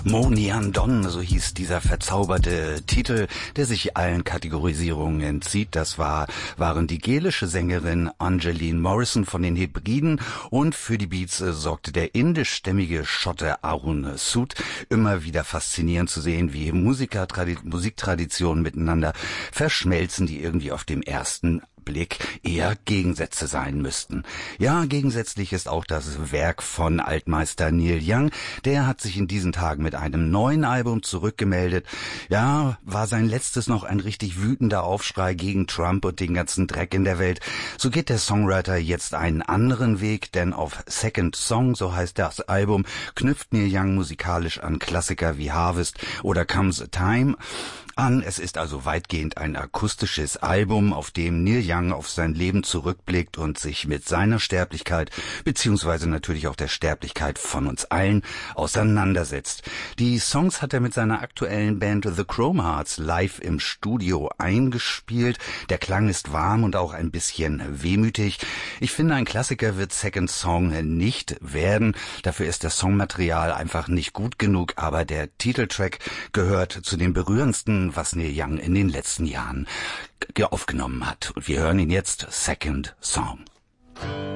Monian Don, so hieß dieser verzauberte Titel, der sich allen Kategorisierungen entzieht. Das waren die gälische Sängerin Angeline Morrison von den Hebriden und für die Beats sorgte der indischstämmige Schotte Arun Sood. Immer wieder faszinierend zu sehen, wie Musiktraditionen miteinander verschmelzen, die irgendwie auf dem ersten Blick eher Gegensätze sein müssten. Ja, gegensätzlich ist auch das Werk von Altmeister Neil Young. Der hat sich in diesen Tagen mit einem neuen Album zurückgemeldet. Ja, war sein letztes noch ein richtig wütender Aufschrei gegen Trump und den ganzen Dreck in der Welt. So geht der Songwriter jetzt einen anderen Weg, denn auf Second Song, so heißt das Album, knüpft Neil Young musikalisch an Klassiker wie Harvest oder Comes a Time an. Es ist also weitgehend ein akustisches Album, auf dem Neil Young auf sein Leben zurückblickt und sich mit seiner Sterblichkeit beziehungsweise natürlich auch der Sterblichkeit von uns allen auseinandersetzt. Die Songs hat er mit seiner aktuellen Band The Chrome Hearts live im Studio eingespielt. Der Klang ist warm und auch ein bisschen wehmütig. Ich finde, ein Klassiker wird Second Song nicht werden. Dafür ist das Songmaterial einfach nicht gut genug, aber der Titeltrack gehört zu den berührendsten, was Neil Young in den letzten Jahren aufgenommen hat. Und wir hören ihn jetzt, Second Song.